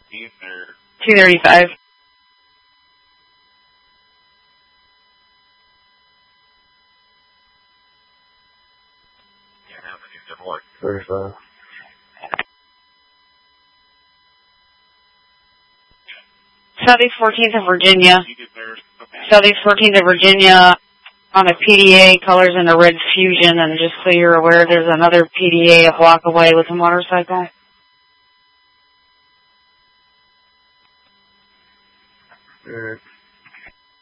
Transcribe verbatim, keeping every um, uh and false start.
two thirty-five. thirty-five. Southeast fourteenth of Virginia. Southeast fourteenth of Virginia on a P D A, colors in a red Fusion, and just so you're aware, there's another P D A a block away with a motorcycle. Alright.